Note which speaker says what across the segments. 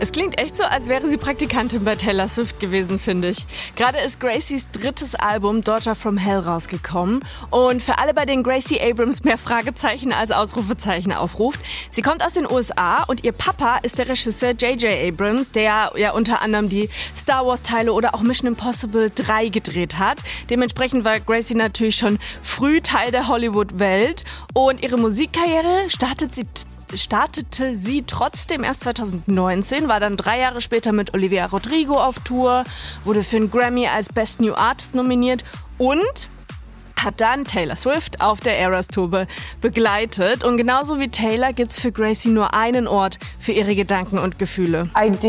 Speaker 1: Es klingt echt so, als wäre sie Praktikantin bei Taylor Swift gewesen, finde ich. Gerade ist Gracies drittes Album Daughter from Hell rausgekommen. Und für alle, bei denen Gracie Abrams mehr Fragezeichen als Ausrufezeichen aufruft, sie kommt aus den USA und ihr Papa ist der Regisseur J.J. Abrams, der ja unter anderem die Star Wars-Teile oder auch Mission Impossible 3 gedreht hat. Dementsprechend war Gracie natürlich schon früh Teil der Hollywood-Welt. Und ihre Musikkarriere startete sie trotzdem erst 2019, war dann 3 Jahre später mit Olivia Rodrigo auf Tour, wurde für einen Grammy als Best New Artist nominiert und hat dann Taylor Swift auf der Eras Tour begleitet. Und genauso wie Taylor gibt's für Gracie nur einen Ort für ihre Gedanken und Gefühle.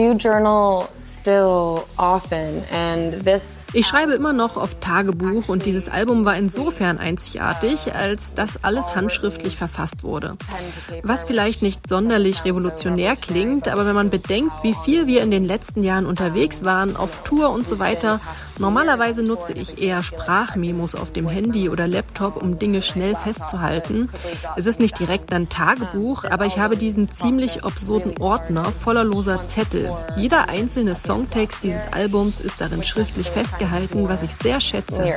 Speaker 2: Ich schreibe immer noch auf Tagebuch und dieses Album war insofern einzigartig, als dass alles handschriftlich verfasst wurde. Was vielleicht nicht sonderlich revolutionär klingt, aber wenn man bedenkt, wie viel wir in den letzten Jahren unterwegs waren, auf Tour und so weiter, normalerweise nutze ich eher Sprachmemos auf dem Handy oder Laptop, um Dinge schnell festzuhalten. Es ist nicht direkt ein Tagebuch, aber ich habe diesen ziemlich absurden Ordner voller loser Zettel. Jeder einzelne Songtext dieses Albums ist darin schriftlich festgehalten, was ich sehr schätze.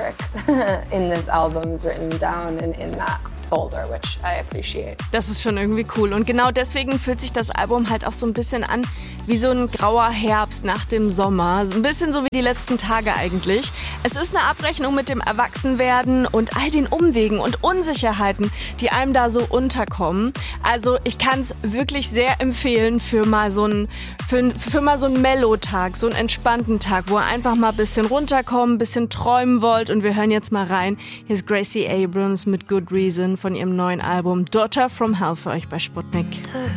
Speaker 1: Das ist schon irgendwie cool. Und genau deswegen fühlt sich das Album halt auch so ein bisschen an wie so ein grauer Herbst nach dem Sommer. So ein bisschen so wie die letzten Tage eigentlich. Es ist eine Abrechnung mit dem Erwachsenwerden und all den Umwegen und Unsicherheiten, die einem da so unterkommen. Also ich kann es wirklich sehr empfehlen für mal so einen Mellow-Tag, so einen entspannten Tag, wo ihr einfach mal ein bisschen runterkommen, ein bisschen träumen wollt. Und wir hören jetzt mal rein. Hier ist Gracie Abrams mit Good Reason von ihrem neuen Album Daughter from Hell für euch bei Sputnik.